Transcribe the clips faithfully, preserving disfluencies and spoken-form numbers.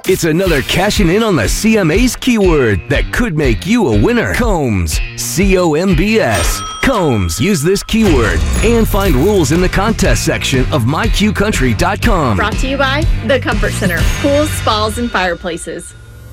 It's another cashing in on the C M A's keyword that could make you a winner. Combs. C O M B S. Combs. Use this keyword and find rules in the contest section of my q country dot com. Brought to you by The Comfort Center. Pools, spas, and fireplaces.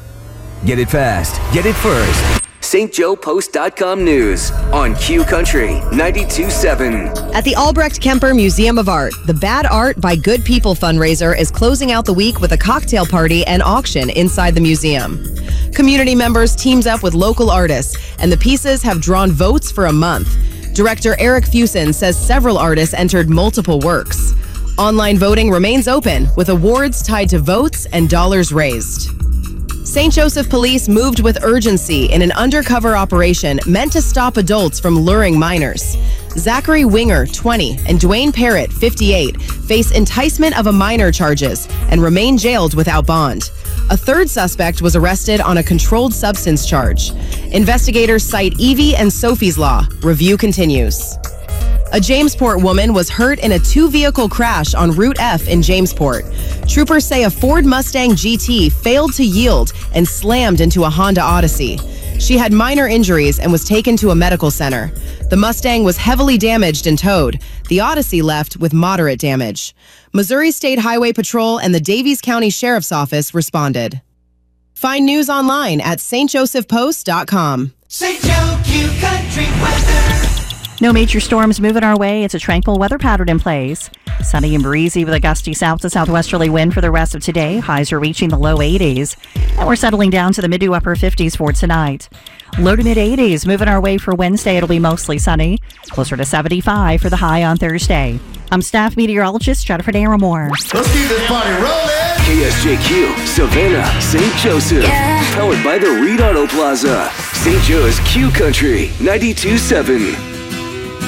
Get it fast. Get it first. St Joe Post dot com News on Q Country ninety-two point seven. At the Albrecht Kemper Museum of Art, the Bad Art by Good People fundraiser is closing out the week with a cocktail party and auction inside the museum. Community members teams up with local artists, and the pieces have drawn votes for a month. Director Eric Fusen says several artists entered multiple works. Online voting remains open, with awards tied to votes and dollars raised. Saint Joseph Police moved with urgency in an undercover operation meant to stop adults from luring minors. Zachary Winger, twenty, and Dwayne Parrott, fifty-eight, face enticement of a minor charges and remain jailed without bond. A third suspect was arrested on a controlled substance charge. Investigators cite Evie and Sophie's Law. Review continues. A Jamesport woman was hurt in a two-vehicle crash on Route F in Jamesport. Troopers say a Ford Mustang G T failed to yield and slammed into a Honda Odyssey. She had minor injuries and was taken to a medical center. The Mustang was heavily damaged and towed. The Odyssey left with moderate damage. Missouri State Highway Patrol and the Davies County Sheriff's Office responded. Find news online at st joseph post dot com. Saint Joe Q Country weather. No major storms moving our way. It's a tranquil weather pattern in place. Sunny and breezy with a gusty south to southwesterly wind for the rest of today. Highs are reaching the low eighties. And we're settling down to the mid to upper fifties for tonight. Low to mid eighties moving our way for Wednesday. It'll be mostly sunny. Closer to seventy-five for the high on Thursday. I'm staff meteorologist Jennifer Daramore. Let's keep this party rolling. K S J Q, Savannah, Saint Joseph. Yeah. Powered by the Reed Auto Plaza. Saint Joe's Q Country ninety-two point seven.